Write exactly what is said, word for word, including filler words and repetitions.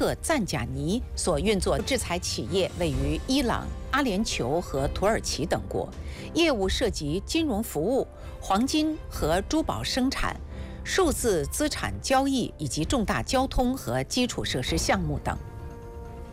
特赞贾尼所运作制裁企业位于伊朗、阿联酋和土耳其等国，业务涉及金融服务、黄金和珠宝生产、数字资产交易以及重大交通和基础设施项目等。